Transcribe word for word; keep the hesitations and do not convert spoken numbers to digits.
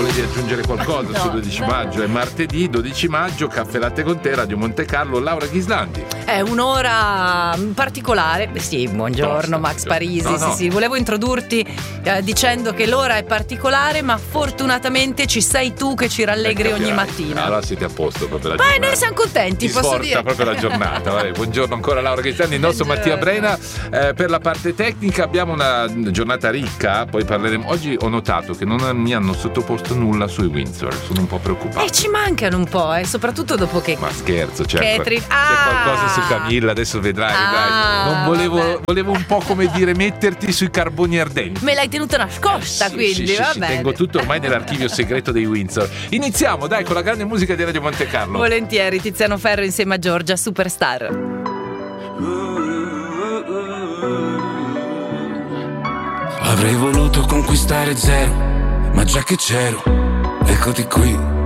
volevi aggiungere qualcosa no, sul dodici no. maggio? È martedì dodici maggio, Caffè Latte con te, Radio Monte Carlo, Laura Ghislandi. È un'ora particolare. Sì, buongiorno Max Parisi. No, no. Sì, sì, volevo introdurti eh, dicendo che l'ora è particolare, ma fortunatamente ci sei tu che ci rallegri Eh, ogni capirai. mattina. Allora siete a posto proprio la Beh, giornata. noi siamo contenti, Ti posso sforza dire. proprio la giornata. Vabbè, buongiorno ancora Laura Ghislandi, il nostro Mattia Brena. Eh, per la parte tecnica abbiamo una giornata ricca, poi parleremo. Oggi ho notato che non mi hanno sottoposto nulla sui Windsor, sono un po' preoccupato. E ci mancano un po', eh, soprattutto dopo che. Ma scherzo, c'è, Catherine- c'è Ah! qualcosa su Camilla, adesso vedrai, vedrai. Ah, Non volevo, vabbè. volevo un po' come dire metterti sui carboni ardenti. Me l'hai tenuta nascosta, Sì, quindi sì, sì, va sì, bene. tengo tutto ormai nell'archivio segreto dei Windsor. Iniziamo, dai, con la grande musica di Radio Monte Carlo. Volentieri, Tiziano Ferro insieme a Giorgia, Superstar. Avrei voluto conquistare zero, ma già che c'ero, eccoti qui.